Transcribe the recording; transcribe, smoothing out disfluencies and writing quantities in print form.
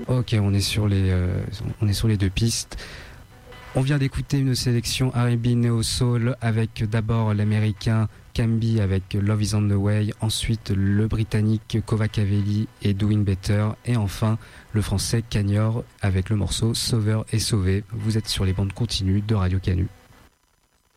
Ok, on est sur les deux pistes. On vient d'écouter une sélection R&B Neo Soul avec d'abord l'américain Cambi avec Love Is On The Way, ensuite le britannique Kovakavelli et Doing Better, et enfin le français Cagnor avec le morceau Sauveur et Sauvé. Vous êtes sur les bandes continues de Radio Canu.